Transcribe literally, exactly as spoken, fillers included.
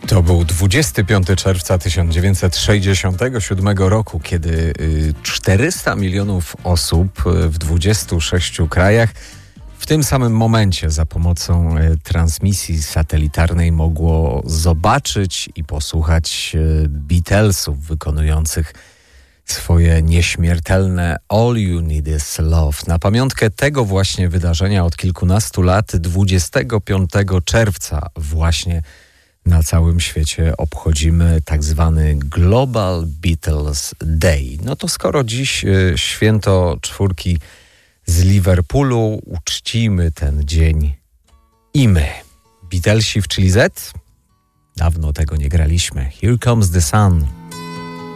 To był dwudziestego piątego czerwca tysiąc dziewięćset sześćdziesiątego siódmego roku, kiedy czterysta milionów osób w dwudziestu sześciu krajach w tym samym momencie za pomocą transmisji satelitarnej mogło zobaczyć i posłuchać Beatlesów wykonujących swoje nieśmiertelne All You Need Is Love. Na pamiątkę tego właśnie wydarzenia od kilkunastu lat, dwudziestego piątego czerwca właśnie na całym świecie obchodzimy tak zwany Global Beatles Day. No to skoro dziś święto czwórki z Liverpoolu, uczcimy ten dzień i my. Beatlesi w Chili Z? Dawno tego nie graliśmy. Here Comes the Sun.